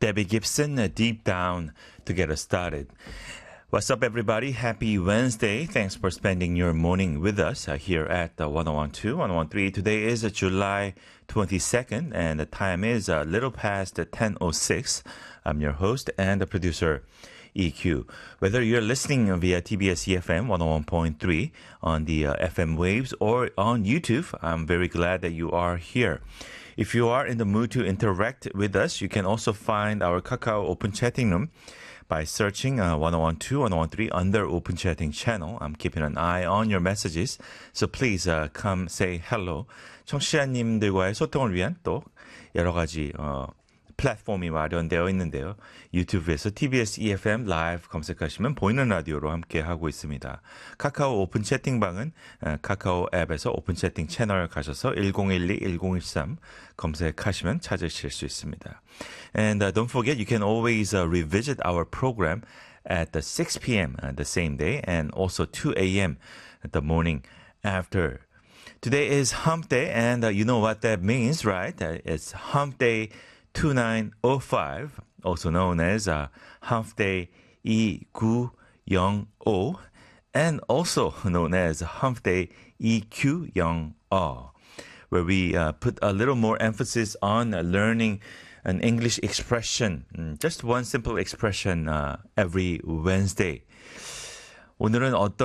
Debbie Gibson, Deep Down, to get us started. What's up, everybody? Happy Wednesday. Thanks for spending your morning with us here at 1012, 1013. Today is July 22nd, and the time is a little past 10:06. I'm your host and the producer, EQ. Whether you're listening via TBS EFM 101.3 on the FM waves or on YouTube, I'm very glad that you are here. If you are in the mood to interact with us, you can also find our Kakao Open Chatting Room by searching 1012, 1013 under Open Chatting channel. I'm keeping an eye on your messages, so please come say hello. 청취자님들과의 소통을 위한 또 여러 가지 플랫폼이 마련되어 있는데요. 유튜브에서 TBS EFM 라이브 검색하시면 보이는 라디오로 함께하고 있습니다. 카카오 오픈 채팅방은 카카오 앱에서 오픈 채팅 채널 가셔서 1012-1013 검색하시면 찾으실 수 있습니다. And don't forget, you can always revisit our program at 6 p.m. The same day and also 2 a.m. the morning after. Today is Hump Day, and you know what that means, right? It's Hump Day 2905, also known as Hump Day 2905, and also known as Hump Day EQ0, where we put a little more emphasis on learning an English expression, just one simple expression every Wednesday. 오늘은 어떤